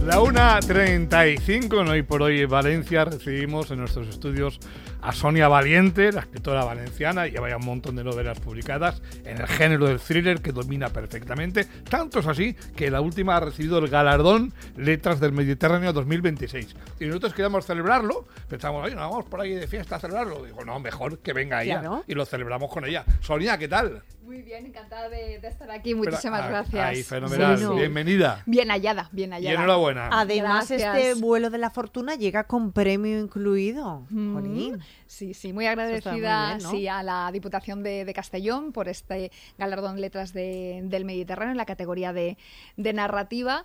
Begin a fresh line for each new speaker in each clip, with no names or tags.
La 1:35, ¿no? Y por hoy en Valencia recibimos en nuestros estudios a Sonia Valiente, la escritora valenciana, lleva ya un montón de novelas publicadas en el género del thriller que domina perfectamente. Tanto es así que la última ha recibido el galardón Letras del Mediterráneo 2026. Y nosotros queríamos celebrarlo, pensamos, oye, nos vamos por ahí de fiesta a celebrarlo. Digo, no, mejor que venga ella, claro, y lo celebramos con ella. Sonia, ¿qué tal?
Muy bien, encantada de estar aquí. Muchísimas gracias.
Ahí, fenomenal. Sí, no. Bienvenida.
Bien hallada, bien hallada.
Y enhorabuena.
Además, gracias. Este vuelo de la fortuna llega con premio incluido.
Sí, muy agradecida muy bien, ¿no? Sí, a la Diputación de Castellón por este galardón Letras del Mediterráneo en la categoría de narrativa.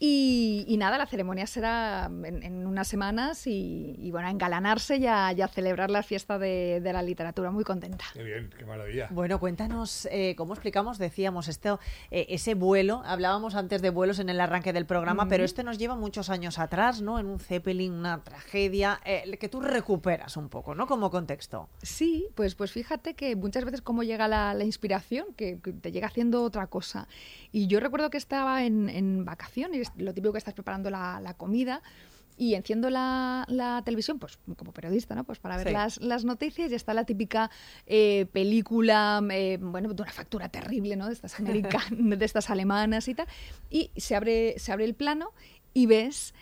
Y nada, la ceremonia será en unas semanas y bueno, a engalanarse y a celebrar la fiesta de la literatura. Muy contenta.
Qué bien, qué maravilla.
Bueno, cuéntanos, ¿cómo explicamos? Decíamos, ese vuelo, hablábamos antes de vuelos en el arranque del programa, pero nos lleva muchos años atrás, ¿no? En un Zeppelin, una tragedia, que tú recuperas un poco, ¿no? Como contexto.
Sí, pues fíjate que muchas veces cómo llega la inspiración, que te llega haciendo otra cosa. Y yo recuerdo que estaba en vacaciones, lo típico que estás preparando la comida, y enciendo la televisión, pues como periodista, ¿no? Pues para ver las noticias, y está la típica película, bueno, de una factura terrible, ¿no? De estas americanas, de estas alemanas y tal, y se abre el plano y ves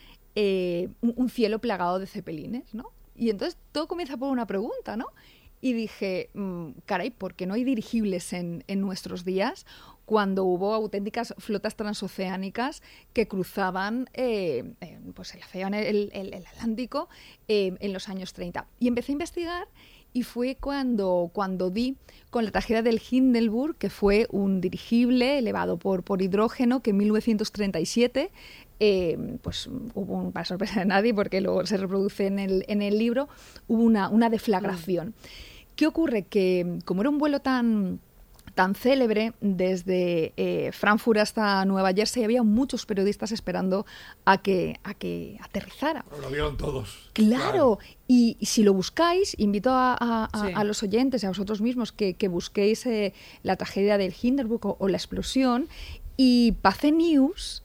un cielo plagado de cepelines, ¿no? Y entonces todo comienza por una pregunta, ¿no? Y dije, caray, ¿por qué no hay dirigibles en nuestros días cuando hubo auténticas flotas transoceánicas que cruzaban pues el océano, el Atlántico en los años 30? Y empecé a investigar y fue cuando di con la tragedia del Hindenburg, que fue un dirigible elevado por hidrógeno que en 1937... pues hubo, para sorpresa de nadie, porque luego se reproduce en el libro, hubo una deflagración. ¿Qué ocurre? Que como era un vuelo tan célebre, desde Frankfurt hasta Nueva Jersey, había muchos periodistas esperando a que aterrizara.
Lo vieron todos.
Claro. Y si lo buscáis, invito a los oyentes y a vosotros mismos que busquéis la tragedia del Hindenburg o la explosión, y Pace News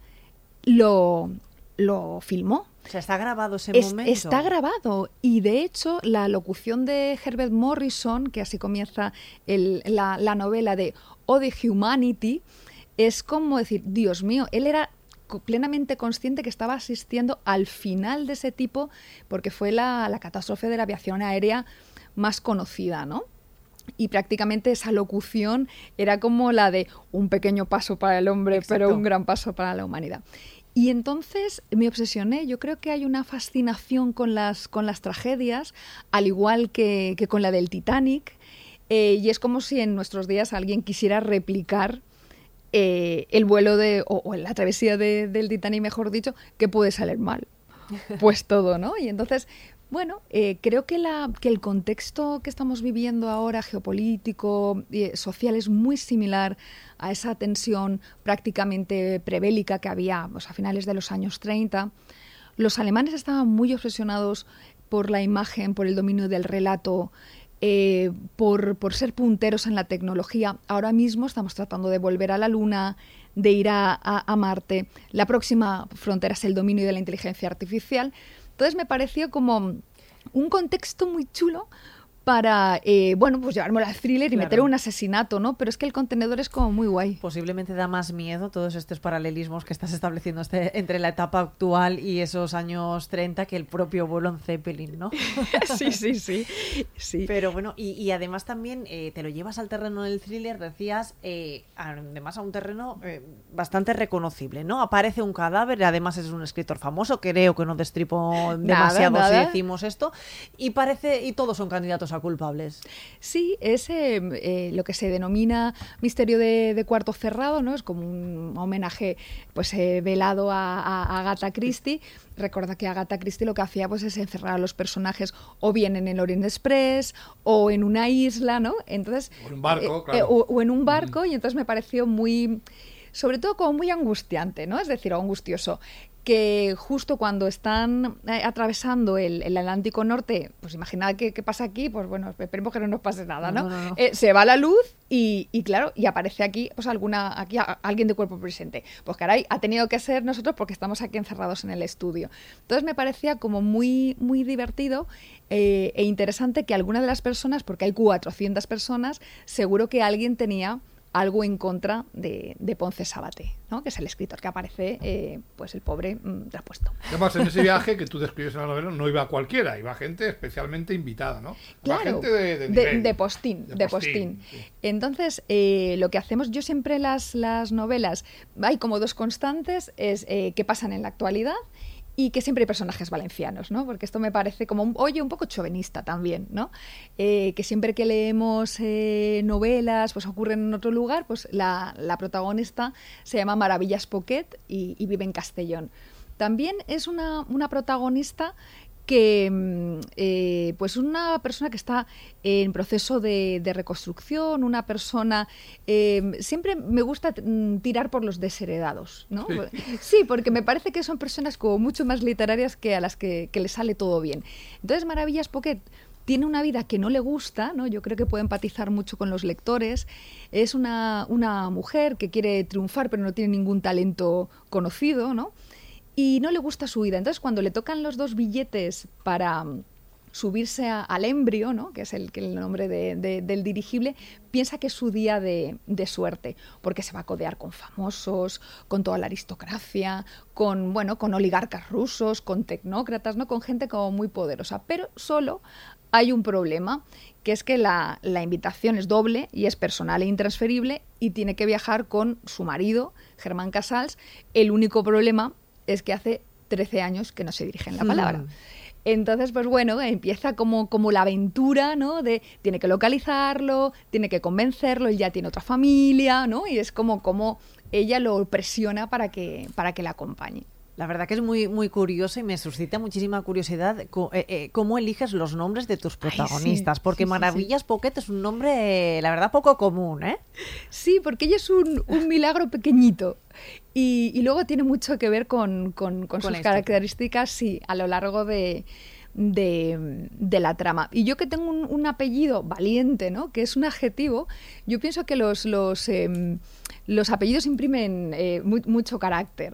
lo filmó.
O sea, está grabado ese momento.
Está grabado, y de hecho la locución de Herbert Morrison, que así comienza la novela de Ode Humanity, es como decir, Dios mío, él era plenamente consciente que estaba asistiendo al final de ese tipo, porque fue la catástrofe de la aviación aérea más conocida, ¿no? Y prácticamente esa locución era como la de un pequeño paso para el hombre, exacto, pero un gran paso para la humanidad. Y entonces me obsesioné. Yo creo que hay una fascinación con las tragedias, al igual que con la del Titanic, y es como si en nuestros días alguien quisiera replicar el vuelo o la travesía del Titanic, mejor dicho, que puede salir mal. Pues todo, ¿no? Y entonces, bueno, creo que el contexto que estamos viviendo ahora, geopolítico, social, es muy similar a esa tensión prácticamente prebélica que había, pues, a finales de los años 30. Los alemanes estaban muy obsesionados por la imagen, por el dominio del relato, por ser punteros en la tecnología. Ahora mismo estamos tratando de volver a la Luna, de ir a Marte. La próxima frontera es el dominio de la inteligencia artificial. Entonces me pareció como un contexto muy chulo para, bueno, pues llevármelo al thriller y meter un asesinato, ¿no? Pero es que el contenedor es como muy guay.
Posiblemente da más miedo todos estos paralelismos que estás estableciendo entre la etapa actual y esos años 30 que el propio vuelo en Zeppelin, ¿no?
Sí.
Pero bueno, y además también te lo llevas al terreno del thriller, decías, además a un terreno bastante reconocible, ¿no? Aparece un cadáver, además es un escritor famoso, creo que no destripo demasiado si decimos esto, y todos son candidatos a culpables.
Sí, es lo que se denomina misterio de cuarto cerrado, ¿no? Es como un homenaje, pues, velado a Agatha Christie. Recuerda que Agatha Christie lo que hacía, pues, es encerrar a los personajes o bien en el Orient Express o en una isla, ¿no? Entonces,
o en un barco, claro.
O en un barco, y entonces me pareció muy sobre todo como muy angustiante, ¿no? Es decir, angustioso. Que justo cuando están atravesando el Atlántico Norte, pues imaginad qué pasa aquí, pues bueno, esperemos que no nos pase nada, ¿no?
No.
Se va la luz y claro, y aparece aquí pues alguien de cuerpo presente. Pues caray, ha tenido que ser nosotros porque estamos aquí encerrados en el estudio. Entonces me parecía como muy, muy divertido e interesante que alguna de las personas, porque hay 400 personas, seguro que alguien tenía algo en contra de Ponce Sabaté, ¿no? Que es el escritor que aparece, pues el pobre traspuesto.
Además, en ese viaje que tú describes en la novela no iba cualquiera, iba gente especialmente invitada, ¿no? Iba
Claro,
gente de nivel.
de postín.
Sí.
Entonces, lo que hacemos, yo siempre las novelas, hay como dos constantes, es qué pasan en la actualidad y que siempre hay personajes valencianos, ¿no? Porque esto me parece como, un poco chauvinista también, ¿no? Que siempre que leemos novelas, pues ocurren en otro lugar, pues la protagonista se llama Maravillas Poquet y vive en Castellón. También es una protagonista que pues una persona que está en proceso de reconstrucción, una persona siempre me gusta tirar por los desheredados, ¿no? Sí, porque me parece que son personas como mucho más literarias que a las que les sale todo bien. Entonces Maravillas Poquet tiene una vida que no le gusta, ¿no? Yo creo que puede empatizar mucho con los lectores. Es una mujer que quiere triunfar pero no tiene ningún talento conocido, ¿no? Y no le gusta su vida. Entonces, cuando le tocan los 2 billetes para subirse al Embrio, ¿no? Que es el nombre del dirigible, piensa que es su día de suerte, porque se va a codear con famosos, con toda la aristocracia, con oligarcas rusos, con tecnócratas, ¿no? Con gente como muy poderosa. Pero solo hay un problema, que es que la invitación es doble y es personal e intransferible y tiene que viajar con su marido, Germán Casals. El único problema es que hace 13 años que no se dirigen la palabra. Entonces, pues bueno, empieza como la aventura, ¿no? Tiene que localizarlo, tiene que convencerlo, él ya tiene otra familia, ¿no? Y es como ella lo presiona para que la acompañe.
La verdad que es muy, muy curioso y me suscita muchísima curiosidad cómo eliges los nombres de tus protagonistas, porque Maravillas Poquet es un nombre, la verdad, poco común, ¿eh?
Sí, porque ella es un milagro pequeñito y luego tiene mucho que ver con sus características, sí, a lo largo de la trama. Y yo que tengo un apellido valiente, ¿no? Que es un adjetivo, yo pienso que los apellidos imprimen mucho carácter.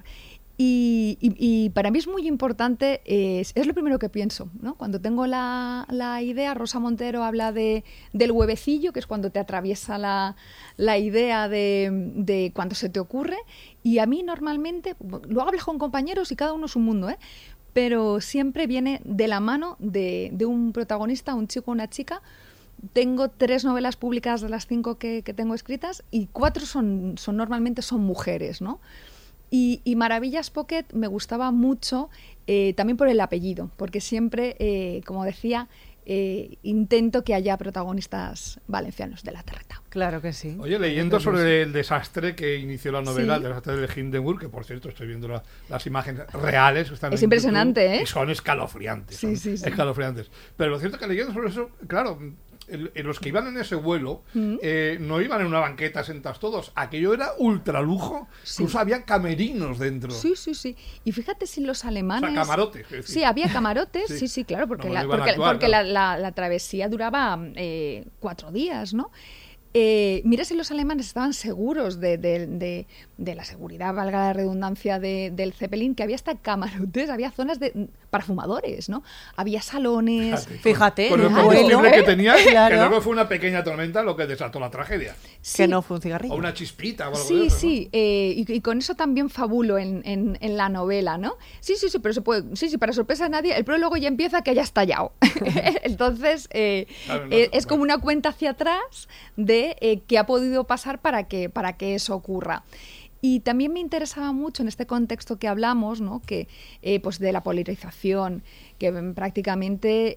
Y para mí es muy importante, es lo primero que pienso, ¿no? Cuando tengo la idea, Rosa Montero habla del huevecillo, que es cuando te atraviesa la idea de cuando se te ocurre, y a mí normalmente, luego hablas con compañeros y cada uno es un mundo, ¿eh? Pero siempre viene de la mano de un protagonista, un chico o una chica. Tengo 3 novelas publicadas de las 5 que tengo escritas y 4 normalmente son mujeres, ¿no? Y Maravillas Poquet me gustaba mucho también por el apellido, porque siempre, como decía, intento que haya protagonistas valencianos de la terreta.
Claro que sí.
Oye, leyendo sobre el desastre que inició la novela,
Sí.
el desastre de Hindenburg, que por cierto estoy viendo las imágenes reales. Están
Es
en
impresionante,
YouTube,
¿eh?
Y son escalofriantes.
Sí,
Sí.
sí.
Escalofriantes. Pero lo cierto es que leyendo sobre eso, claro, los que iban en ese vuelo no iban en una banqueta sentados todos. Aquello era ultralujo.
Sí.
Incluso había camerinos dentro.
Sí. Y fíjate si los alemanes...
O sea, camarotes. Es decir.
Sí, había camarotes,
Sí.
sí, claro, porque,
No, no iban a actuar,
porque
claro.
la travesía duraba 4 días, ¿no? Mira si los alemanes estaban seguros de la seguridad, valga la redundancia, del Zeppelin, que había hasta camarotes, había zonas para fumadores, ¿no? Había salones...
Fíjate,
con el
claro.
combustible que tenía,
Claro.
que luego fue una pequeña tormenta lo que desató la tragedia.
Sí,
Que no fue un cigarrillo.
O una chispita o algo de
Sí,
eso,
sí, y con eso también fabulo en la novela, ¿no? Sí, pero se puede, sí, para sorpresa de nadie, el prólogo ya empieza que haya estallado. Entonces,
Claro, no,
es como una cuenta hacia atrás de qué ha podido pasar para que eso ocurra. Y también me interesaba mucho en este contexto que hablamos, ¿no? Que pues de la polarización, que prácticamente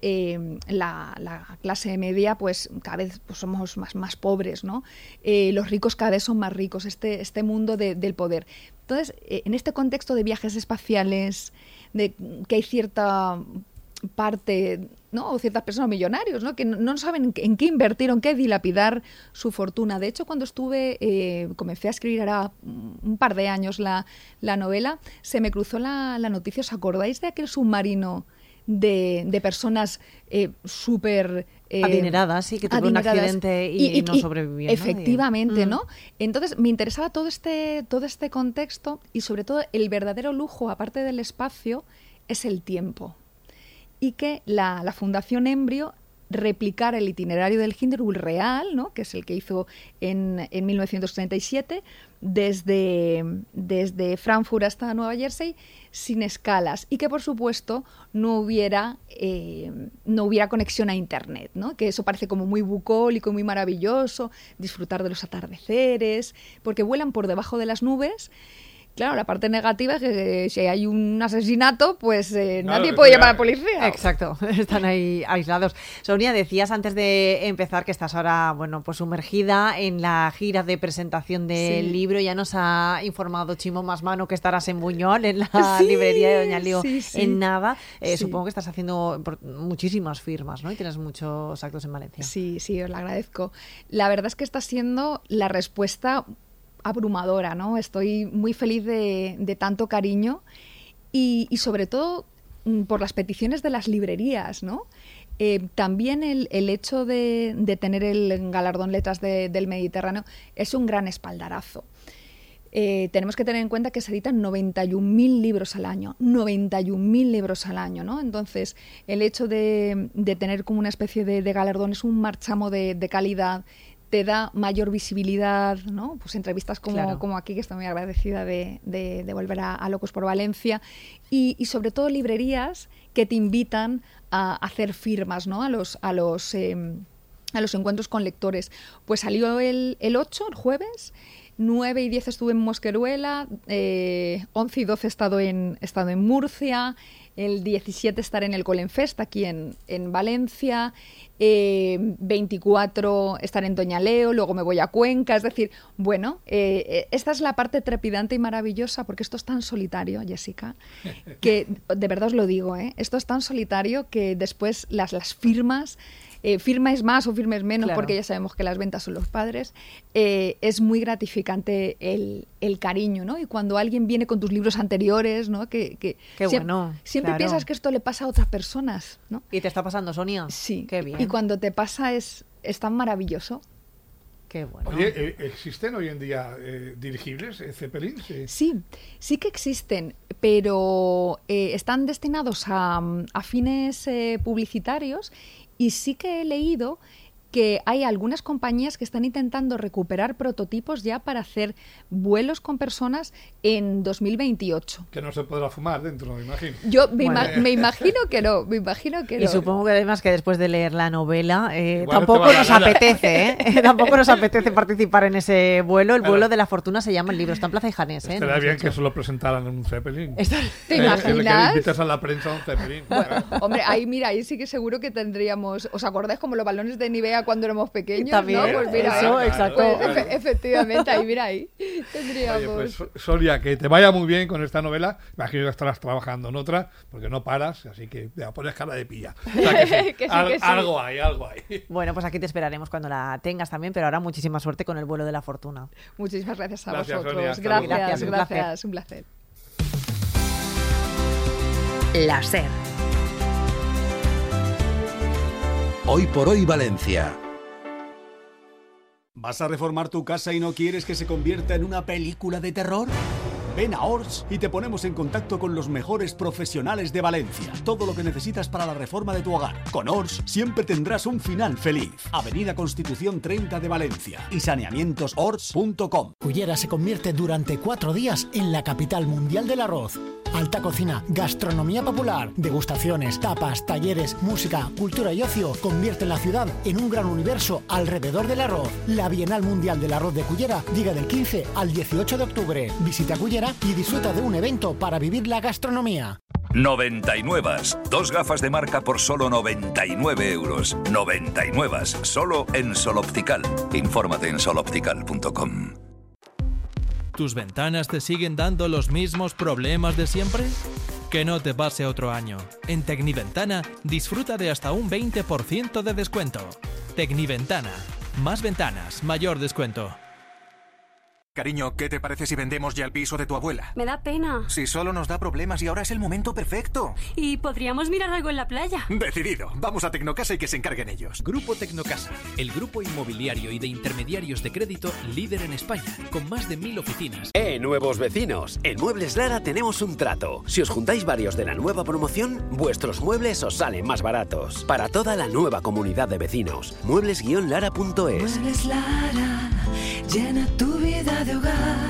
la clase media pues cada vez pues, somos más pobres, ¿no? Los ricos cada vez son más ricos, este mundo del poder. Entonces, en este contexto de viajes espaciales, de que hay cierta parte, ¿no? O ciertas personas millonarios, ¿no? Que no saben en qué invertir o en qué dilapidar su fortuna. De hecho, cuando comencé a escribir ahora un par de años la novela, se me cruzó la noticia. ¿Os acordáis de aquel submarino de personas súper...
adineradas, sí, que tuvo un accidente y no sobrevivió?
Efectivamente, ¿no? Entonces, me interesaba todo este contexto y, sobre todo, el verdadero lujo, aparte del espacio, es el tiempo. Y que la Fundación Embrio replicara el itinerario del Hindenburg real, ¿no? Que es el que hizo en 1937, desde Frankfurt hasta Nueva Jersey, sin escalas, y que por supuesto no hubiera conexión a internet, ¿no? Que eso parece como muy bucólico, muy maravilloso, disfrutar de los atardeceres, porque vuelan por debajo de las nubes. Claro, la parte negativa es que si hay un asesinato, pues nadie puede llamar a la policía.
Exacto, están ahí aislados. Sonia, decías antes de empezar que estás ahora, bueno, pues sumergida en la gira de presentación del libro. Ya nos ha informado Chimo Masmano que estarás en Buñol, en la librería de Doña Lío, en nada. Supongo que estás haciendo muchísimas firmas, ¿no? Y tienes muchos actos en Valencia.
Sí, os lo agradezco. La verdad es que está siendo la respuesta abrumadora, ¿no? Estoy muy feliz de tanto cariño y sobre todo por las peticiones de las librerías, ¿no? También el hecho de tener el galardón Letras del Mediterráneo es un gran espaldarazo. Tenemos que tener en cuenta que se editan 91.000 libros al año, 91.000 libros al año, ¿no? Entonces, el hecho de tener como una especie de galardón es un marchamo de calidad, te da mayor visibilidad, ¿no? Pues entrevistas como aquí, que estoy muy agradecida de volver a Locos por Valencia, y sobre todo librerías que te invitan a hacer firmas, ¿no? a los encuentros con lectores. Pues salió el 8, el jueves, 9 y 10 estuve en Mosqueruela, 11 y 12 he estado en Murcia, el 17 estaré en el Colenfest aquí en Valencia, 24 estaré en Doñaleo, luego me voy a Cuenca. Es decir, bueno, esta es la parte trepidante y maravillosa, porque esto es tan solitario, Jessica, que de verdad os lo digo, esto es tan solitario que después las firmas, firmes más o firmes menos, porque ya sabemos que las ventas son los padres, es muy gratificante el cariño, ¿no? Y cuando alguien viene con tus libros anteriores, ¿no? Qué bueno, siempre piensas que esto le pasa a otras personas, ¿no?
¿Y te está pasando, Sonia?
Sí.
Qué bien.
Y cuando te pasa es tan maravilloso.
Qué bueno.
Oye, ¿existen hoy en día dirigibles, Zeppelin?
Sí que existen, pero están destinados a fines publicitarios. Y sí que he leído que hay algunas compañías que están intentando recuperar prototipos ya para hacer vuelos con personas en 2028.
Que no se podrá fumar dentro, me imagino.
Yo me imagino que no,
Y supongo que además que después de leer la novela tampoco nos apetece, tampoco nos apetece participar en ese vuelo. El vuelo de la fortuna se llama el libro, está en Plaza Ijanés.
Estaría bien que solo presentaran un Zeppelin.
¿Te imaginas?
Que invitas a la prensa a un Zeppelin.
Bueno, hombre, ahí sí que seguro que tendríamos... ¿Os acordáis como los balones de Nivea cuando éramos pequeños?
También,
¿no? Pues mira,
eso, exacto.
Pues, efectivamente, ahí tendríamos...
Oye, pues Sonia, que te vaya muy bien con esta novela. Imagino que estarás trabajando en otra, porque no paras, así que pones cara de pilla. O sea que sí, que sí. Algo hay.
Bueno, pues aquí te esperaremos cuando la tengas también, pero ahora muchísima suerte con el vuelo de la fortuna.
Muchísimas gracias a vosotros.
Sonia,
gracias, un placer.
La SER. Hoy por hoy Valencia.
¿Vas a reformar tu casa y no quieres que se convierta en una película de terror? Ven a Ors y te ponemos en contacto con los mejores profesionales de Valencia. Todo lo que necesitas para la reforma de tu hogar. Con Ors siempre tendrás un final feliz. Avenida Constitución 30 de Valencia y saneamientosors.com.
Cullera se convierte durante 4 días en la capital mundial del arroz. Alta cocina, gastronomía popular, degustaciones, tapas, talleres, música, cultura y ocio convierten la ciudad en un gran universo alrededor del arroz. La Bienal Mundial del Arroz de Cullera llega del 15 al 18 de octubre. Visita Cullera y disfruta de un evento para vivir la gastronomía.
99. 2 gafas de marca por solo 99 euros. 99. Solo en Sol Optical. Infórmate en soloptical.com.
¿Tus ventanas te siguen dando los mismos problemas de siempre? Que no te pase otro año. En Tecniventana disfruta de hasta un 20% de descuento. Tecniventana. Más ventanas, mayor descuento.
Cariño, ¿qué te parece si vendemos ya el piso de tu abuela?
Me da pena.
Si solo nos da problemas y ahora es el momento perfecto.
¿Y podríamos mirar algo en la playa?
Decidido. Vamos a Tecnocasa y que se encarguen ellos.
Grupo Tecnocasa, el grupo inmobiliario y de intermediarios de crédito líder en España, con más de 1000 oficinas.
Nuevos vecinos! En Muebles Lara tenemos un trato. Si os juntáis varios de la nueva promoción, vuestros muebles os salen más baratos. Para toda la nueva comunidad de vecinos. Muebles-lara.es.
Muebles Lara, llena tu vida de hogar.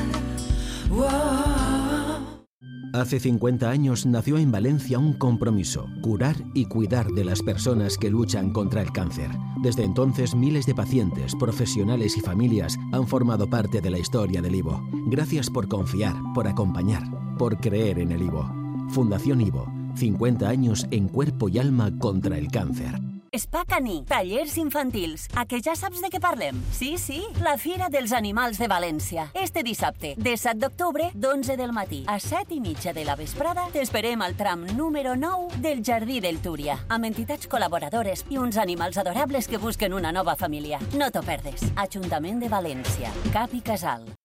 Wow.
Hace 50 años nació en Valencia un compromiso: curar y cuidar de las personas que luchan contra el cáncer. Desde entonces, miles de pacientes, profesionales y familias han formado parte de la historia del IVO. Gracias por confiar, por acompañar, por creer en el IVO. Fundación IVO, 50 años en cuerpo y alma contra el càncer.
Spacani, tallers infantils. A que ja saps de què parlem? Sí, la Fira dels Animals de València. Este dissabte, 17 d'octubre, d'11 del matí a 7:30 de la vesprada, t'esperem al tram número 9 del Jardí del Túria, amb entitats col·laboradores i uns animals adorables que busquen una nova família. No t'ho perdes. Ajuntament de València. Cap i Casal.